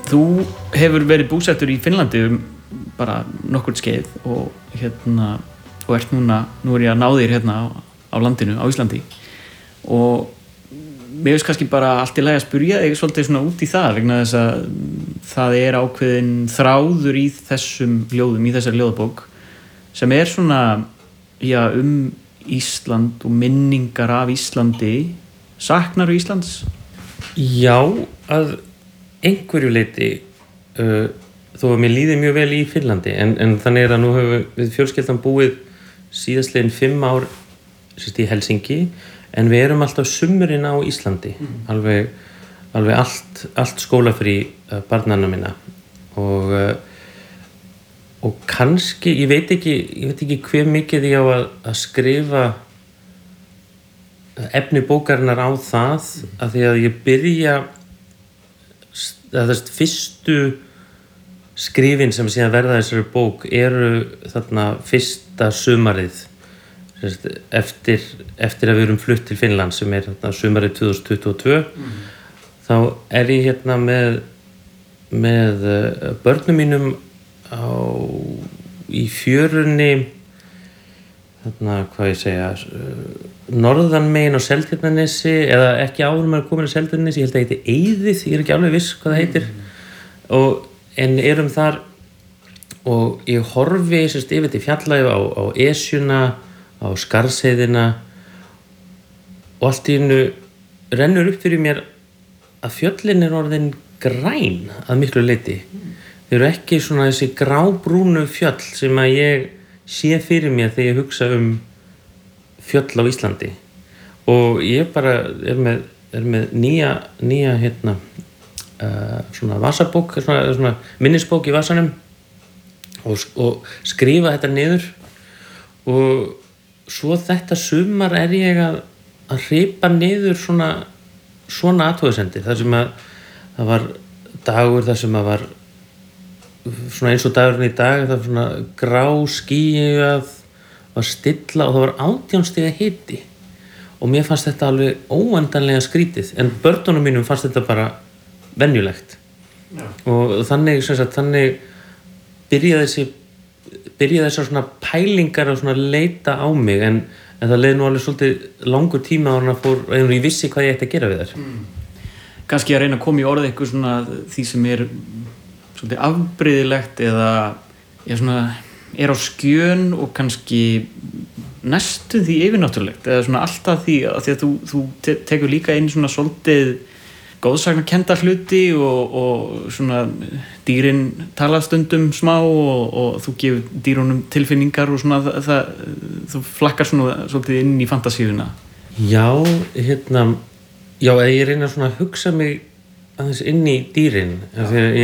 Þú hefur verið búsettur í Finnlandi bara nokkurt skeið og og ert nú er ég að ná þér á landinu, á Íslandi og mér finnst kannski bara allt í lagi að spyrja þig svolítið svona út í það vegna þess að það er ákveðin þráður í þessum ljóðum, í þessari ljóðabók sem er svona, Ísland og minningar af Íslandi. Saknarðu Íslands? Já, að einhverju leyti þó að mér líði mjög vel í Finnlandi en þannig að nú höfum við fjölskyldan búið síðastliðin 5 ár í Helsinki en við erum alltaf sumrin á Íslandi alveg allt skólafrí barnanna minna og kannski ég veit ekki hve mikið ég á að skrifa efni bókarinnar á það af því að ég byrja fyrstu skrifin sem síðan verða þessari bók eru þarna fyrsta sumarið eftir að við erum flutt til Finnland sem er þarna sumarið 2022 þá er ég með börnum mínum í fjörunni þarna, hvað ég segja norðan megin á Seltjarnarnesi eða ekki áður maður komin á Seltjarnarnesi, ég held að það heiti Eiðið, ég er ekki alveg viss hvað það heitir en erum þar og ég horfi yfir til fjallægu á Esjuna, á Skarðsheiðina og allt í einu rennur upp fyrir mér að fjöllin er orðin græn að miklu leyti. Þau eru ekki svona þessi grábrúnu fjöll sem að ég sé fyrir mér þegar ég hugsa fjöll á Íslandi og ég bara er með nýja svona vasabók, svona minnisbók í vasanum og skrifa þetta niður og svo þetta sumar er ég að hripa niður svona athugasemdir þar sem að það var dagur þar sem að var svona eins og dagurinn í dag það var svona grá skýjað var stilla og það var 18 stiga hiti og mér fannst þetta alveg óendanlega skrítið en börnunum mínum fannst þetta bara venjulegt og þannig byrjaði þessar svona pælingar að svona leita á mig en það leið nú alveg svolítið langur tíma og ég vissi hvað ég ætti að gera við þær Kannski að reyna að koma í orð eitthvað svona því sem er svolítið afbrigðilegt eða svona er á skjön og kannski næstum því yfirnáttúrulegt eða svona alltaf því að þú tekur líka inn svona svolítið góðsagnakennda hluti og svona dýrin tala stundum smá og þú gefur dýrunum tilfinningar og svona þú flakkar svona svolítið inn í fantasíuna. Já, eða ég reyna svona að hugsa mig aðeins inn í dýrin þegar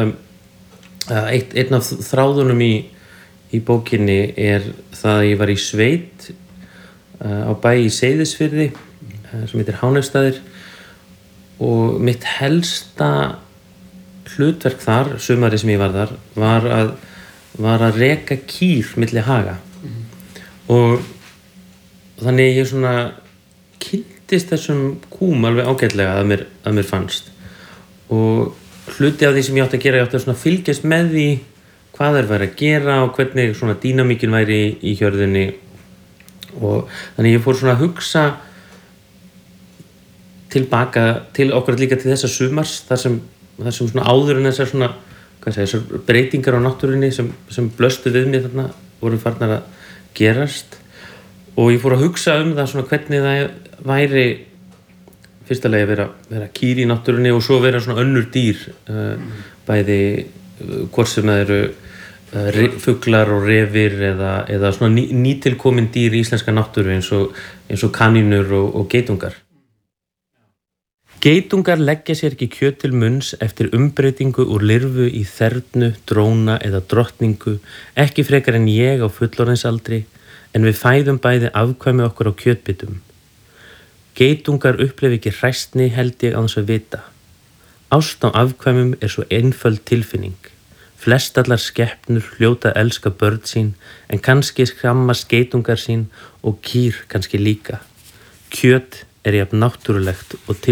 ég einn af þráðunum í bókinni er það að ég var í sveit á bæ í Seyðisfirði sem heitir Hánefstaðir og mitt helsta hlutverk þar, sumarið sem ég var þar var að reka kýr milli haga og þannig ég svona kynntist þessum kúm alveg ágætlega að mér fannst og hluti af því sem ég átti að gera ég átti að svona fylgjast með því hvað þeir væri að gera og hvernig svona dýnamíkin væri í hjörðinni og þannig ég fór svona að hugsa tilbaka til okkur líka til þessa sumars þar sem svona áður en þessar breytingar á náttúrunni sem blöstu við mér þarna voru farnar að gerast og ég fór að hugsa það svona hvernig það væri fyrsta lagi að vera kýr í náttúrunni og svo vera svona önnur dýr bæði hvort sem það eru fuglar og refir eða svona nýtilkomin dýr í íslenska náttúru eins og kanínur og geitungar. Geitungar leggja sér ekki kjöt til munns eftir umbreytingu úr lirfu í þernu, dróna eða drottningu, ekki frekar en ég á fullorðinsaldri, en við fæðum bæði afkvæmi okkur á kjötbitum. Geitungar upplifa ekki hræstni held ég án þess að vita. Ást á afkvæmum er svo einföld tilfinning. Flestallar skepnur hljóta að elska börn sín, en kannski skammast geitungar sín og kýr kannski líka. Kjöt er jafn náttúrulegt og